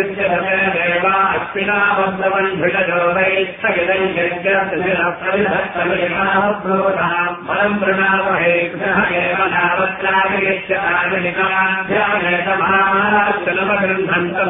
अश्विनाबन्धवन्भिषजो वैस्थगितं यज्ञम् प्रणामहे कृष्णः एव नावत्रागयश्च आगणिकाध्यानमहाश्चलमगृह्णन्तम्